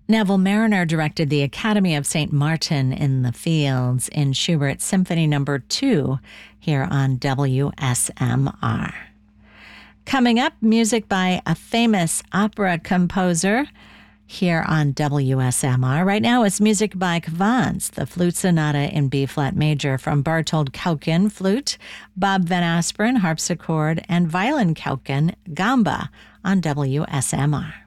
Neville Mariner directed the Academy of St. Martin in the Fields in Schubert's Symphony No. 2 here on WSMR. Coming up, music by a famous opera composer here on WSMR. Right now, it's music by Kvantz, the Flute Sonata in B-flat major from Bartold Kaukin, flute, Bob Van Asperen, harpsichord, and violin Kaukin, gamba on WSMR.